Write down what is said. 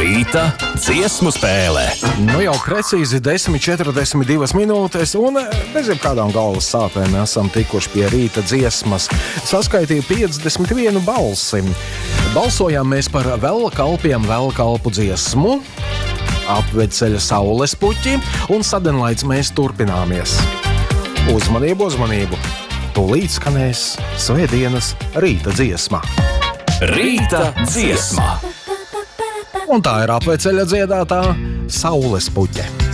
Rīta dziesmu spēlē. Nu jau precīzi 10:42 minūtes, un bez jebkādām galvas sāpēm esam tikuši pie rīta dziesmas. Saskaitīja 51 balsi. Balsojām mēs par vēl kalpu dziesmu, apveceļa saules puķi, un sadenlaids mēs turpināmies. Uzmanību! Tūlīt skanēs svētdienas rīta dziesma. Rīta dziesma. Un tā ir apveceļa dziedātā saules puķe.